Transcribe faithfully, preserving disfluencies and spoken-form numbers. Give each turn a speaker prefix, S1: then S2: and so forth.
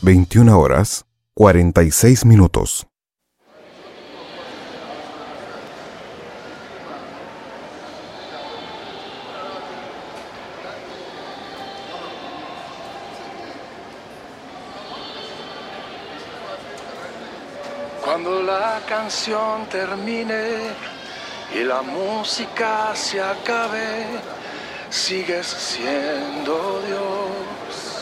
S1: veintiuna horas, cuarenta y seis minutos.
S2: Cuando la canción termine y la música se acabe, sigues siendo Dios.